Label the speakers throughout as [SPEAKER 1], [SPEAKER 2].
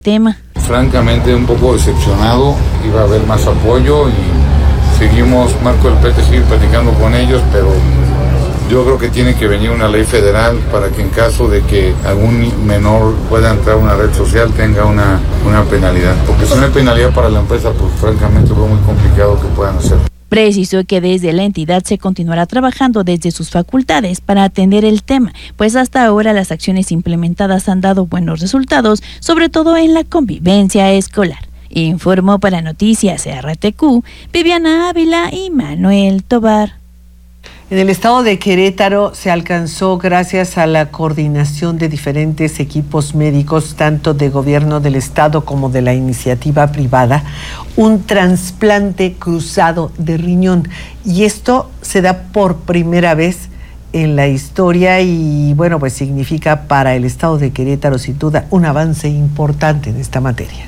[SPEAKER 1] tema.
[SPEAKER 2] Francamente un poco decepcionado, iba a haber más apoyo y seguimos, Marco del PT sigue platicando con ellos, pero yo creo que tiene que venir una ley federal para que en caso de que algún menor pueda entrar a una red social tenga una penalidad, porque si no hay penalidad para la empresa, pues francamente fue muy complicado que puedan hacerlo.
[SPEAKER 1] Precisó que desde la entidad se continuará trabajando desde sus facultades para atender el tema, pues hasta ahora las acciones implementadas han dado buenos resultados, sobre todo en la convivencia escolar. Informó para Noticias RTQ, Viviana Ávila y Manuel Tobar.
[SPEAKER 3] En el estado de Querétaro se alcanzó, gracias a la coordinación de diferentes equipos médicos, tanto de gobierno del estado como de la iniciativa privada, un trasplante cruzado de riñón. Y esto se da por primera vez en la historia y, bueno, pues significa para el estado de Querétaro, sin duda, un avance importante en esta materia.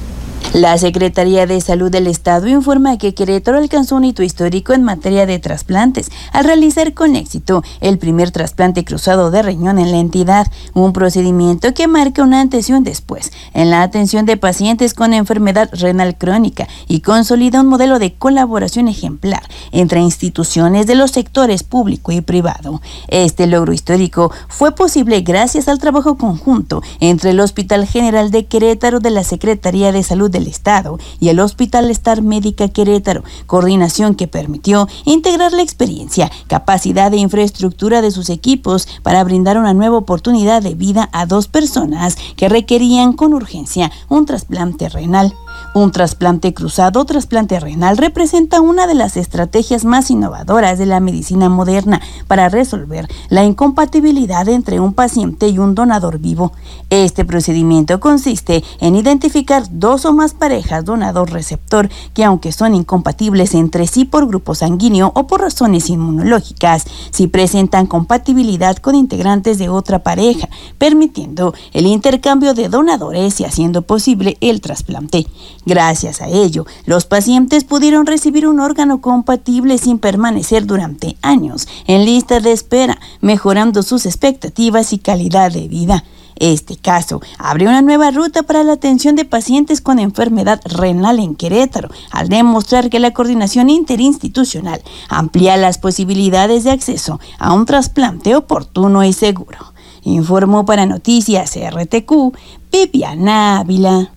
[SPEAKER 1] La Secretaría de Salud del Estado informa que Querétaro alcanzó un hito histórico en materia de trasplantes al realizar con éxito el primer trasplante cruzado de riñón en la entidad, un procedimiento que marca un antes y un después en la atención de pacientes con enfermedad renal crónica y consolida un modelo de colaboración ejemplar entre instituciones de los sectores público y privado. Este logro histórico fue posible gracias al trabajo conjunto entre el Hospital General de Querétaro de la Secretaría de Salud del Estado y el Hospital Star Médica Querétaro, coordinación que permitió integrar la experiencia, capacidad e infraestructura de sus equipos para brindar una nueva oportunidad de vida a 2 personas que requerían con urgencia un trasplante renal. Un trasplante cruzado o trasplante renal representa una de las estrategias más innovadoras de la medicina moderna para resolver la incompatibilidad entre un paciente y un donador vivo. Este procedimiento consiste en identificar 2 o más parejas donador-receptor que, aunque son incompatibles entre sí por grupo sanguíneo o por razones inmunológicas, sí presentan compatibilidad con integrantes de otra pareja, permitiendo el intercambio de donadores y haciendo posible el trasplante. Gracias a ello, los pacientes pudieron recibir un órgano compatible sin permanecer durante años en lista de espera, mejorando sus expectativas y calidad de vida. Este caso abre una nueva ruta para la atención de pacientes con enfermedad renal en Querétaro, al demostrar que la coordinación interinstitucional amplía las posibilidades de acceso a un trasplante oportuno y seguro. Informó para Noticias RTQ, Viviana Ávila.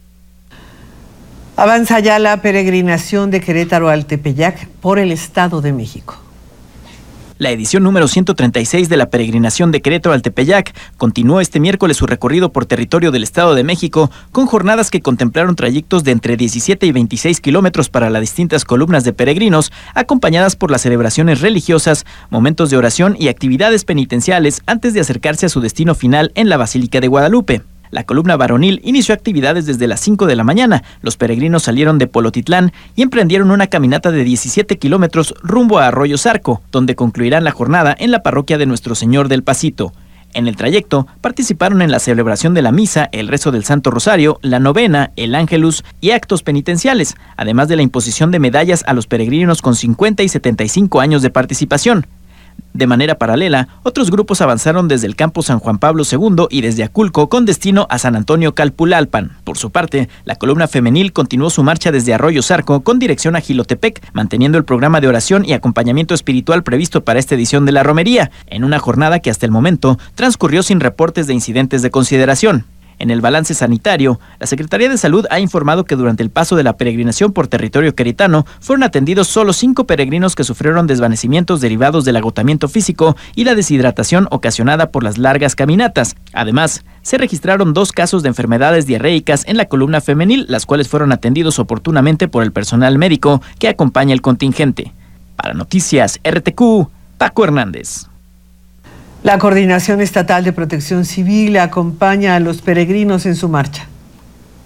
[SPEAKER 3] Avanza ya la peregrinación de Querétaro al Tepeyac por el Estado de México.
[SPEAKER 4] La edición número 136 de la peregrinación de Querétaro al Tepeyac continuó este miércoles su recorrido por territorio del Estado de México, con jornadas que contemplaron trayectos de entre 17 y 26 kilómetros para las distintas columnas de peregrinos, acompañadas por las celebraciones religiosas, momentos de oración y actividades penitenciales antes de acercarse a su destino final en la Basílica de Guadalupe. La columna varonil inició actividades desde las 5 de la mañana. Los peregrinos salieron de Polotitlán y emprendieron una caminata de 17 kilómetros rumbo a Arroyo Zarco, donde concluirán la jornada en la parroquia de Nuestro Señor del Pasito. En el trayecto participaron en la celebración de la misa, el rezo del Santo Rosario, la novena, el Ángelus y actos penitenciales, además de la imposición de medallas a los peregrinos con 50 y 75 años de participación. De manera paralela, otros grupos avanzaron desde el campo San Juan Pablo II y desde Aculco con destino a San Antonio Calpulalpan. Por su parte, la columna femenil continuó su marcha desde Arroyo Zarco con dirección a Jilotepec, manteniendo el programa de oración y acompañamiento espiritual previsto para esta edición de la romería, en una jornada que hasta el momento transcurrió sin reportes de incidentes de consideración. En el balance sanitario, la Secretaría de Salud ha informado que durante el paso de la peregrinación por territorio queretano fueron atendidos solo 5 peregrinos que sufrieron desvanecimientos derivados del agotamiento físico y la deshidratación ocasionada por las largas caminatas. Además, se registraron 2 casos de enfermedades diarreicas en la columna femenil, las cuales fueron atendidos oportunamente por el personal médico que acompaña el contingente. Para Noticias RTQ, Paco Hernández.
[SPEAKER 3] La Coordinación Estatal de Protección Civil acompaña a los peregrinos en su marcha.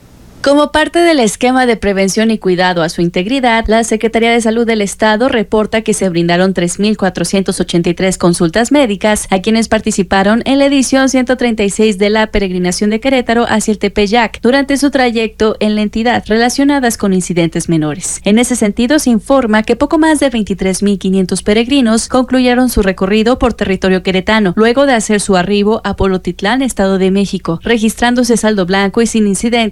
[SPEAKER 5] Como parte del esquema de prevención y cuidado a su integridad, la Secretaría de Salud del Estado reporta que se brindaron 3,483 consultas médicas a quienes participaron en la edición 136 de la peregrinación de Querétaro hacia el Tepeyac durante su trayecto en la entidad, relacionadas con incidentes menores. En ese sentido, se informa que poco más de 23,500 peregrinos concluyeron su recorrido por territorio queretano, luego de hacer su arribo a Polotitlán, Estado de México, registrándose saldo blanco y sin incidentes